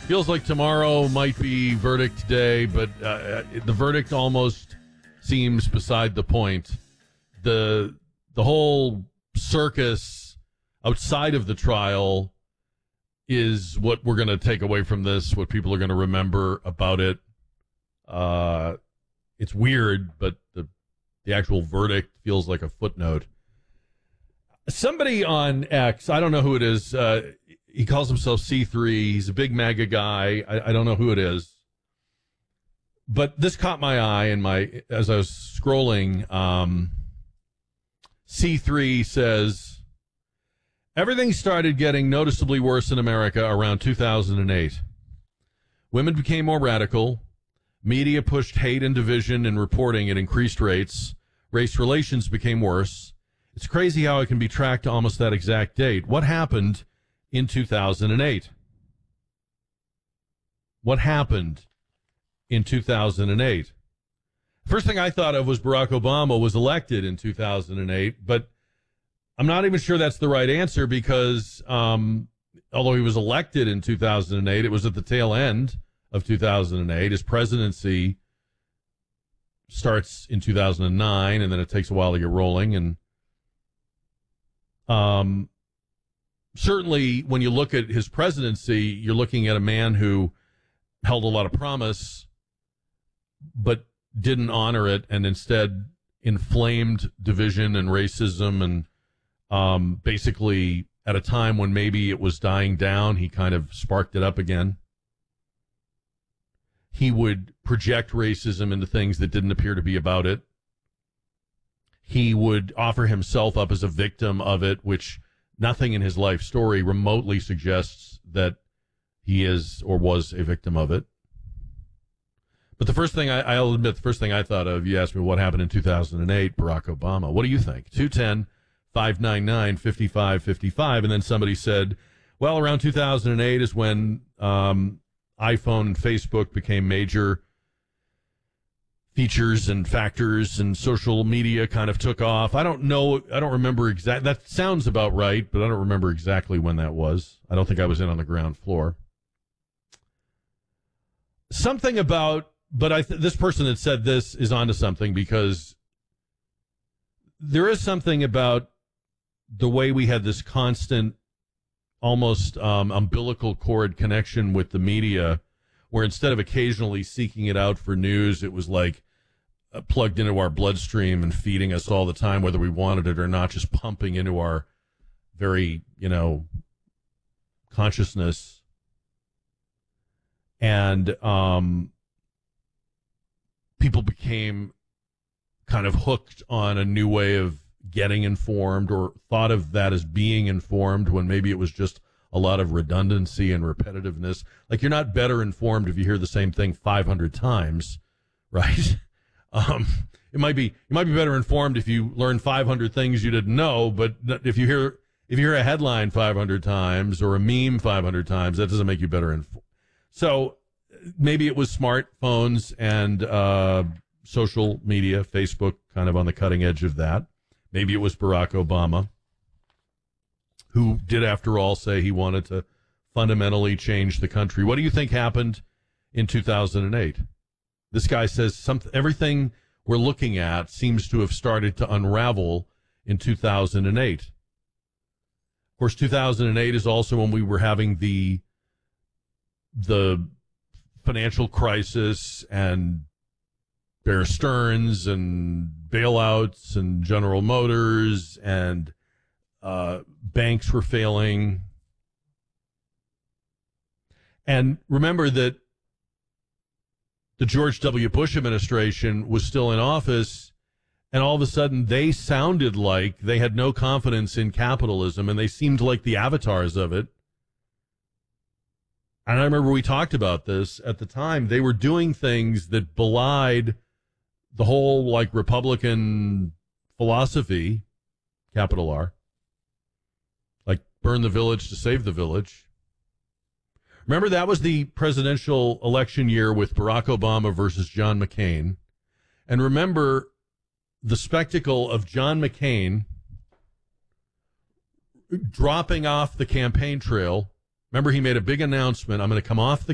Feels like tomorrow might be verdict day, but the verdict almost seems beside the point. The whole circus outside of the trial is what we're going to take away from this, what people are going to remember about it. It's weird, but the actual verdict feels like a footnote. Somebody on X, I don't know who it is, he calls himself C3. He's a big MAGA guy. I don't know who it is. But this caught my eye as I was scrolling. C3 says, everything started getting noticeably worse in America around 2008. Women became more radical. Media pushed hate and division and reporting at increased rates. Race relations became worse. It's crazy how it can be tracked to almost that exact date. What happened in 2008? What happened in 2008? First thing I thought of was Barack Obama was elected in 2008, but I'm not even sure that's the right answer because although he was elected in 2008, it was at the tail end of 2008. His presidency starts in 2009, and then it takes a while to get rolling. And certainly when you look at his presidency, you're looking at a man who held a lot of promise, but didn't honor it and instead inflamed division and racism. And basically at a time when maybe it was dying down, he kind of sparked it up again. He would project racism into things that didn't appear to be about it. He would offer himself up as a victim of it, which nothing in his life story remotely suggests that he is or was a victim of it. But the first thing I'll admit, the first thing I thought of, you asked me what happened in 2008, Barack Obama. What do you think? 210-599-5555. And then somebody said, well, around 2008 is when iPhone and Facebook became major features and factors, and social media kind of took off. I don't know. I don't remember exactly. That sounds about right, but I don't remember exactly when that was. I don't think I was in on the ground floor. Something about, but this person that said this is onto something, because there is something about the way we had this constant, almost umbilical cord connection with the media, where instead of occasionally seeking it out for news, it was like plugged into our bloodstream and feeding us all the time, whether we wanted it or not, just pumping into our very, consciousness. And people became kind of hooked on a new way of getting informed, or thought of that as being informed, when maybe it was just a lot of redundancy and repetitiveness. Like, you're not better informed if you hear the same thing 500 times, right? You might be better informed if you learn 500 things you didn't know, but if you hear a headline 500 times or a meme 500 times, that doesn't make you better informed. So maybe it was smartphones and social media, Facebook kind of on the cutting edge of that. Maybe it was Barack Obama, who did, after all, say he wanted to fundamentally change the country. What do you think happened in 2008? This guy says everything we're looking at seems to have started to unravel in 2008. Of course, 2008 is also when we were having the financial crisis and Bear Stearns and bailouts and General Motors, and banks were failing. And remember that the George W. Bush administration was still in office, and all of a sudden they sounded like they had no confidence in capitalism, and they seemed like the avatars of it. And I remember we talked about this at the time. They were doing things that belied the whole, like, Republican philosophy, capital R, like burn the village to save the village. Remember, that was the presidential election year with Barack Obama versus John McCain. And remember the spectacle of John McCain dropping off the campaign trail. Remember, he made a big announcement. I'm going to come off the